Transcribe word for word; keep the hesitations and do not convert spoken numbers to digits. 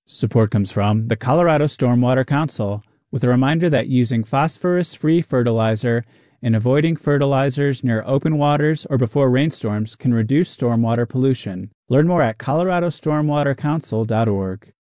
Support comes from the Colorado Stormwater Council, with a reminder that using phosphorus-free fertilizer and avoiding fertilizers near open waters or before rainstorms can reduce stormwater pollution. Learn more at colorado stormwater council dot org.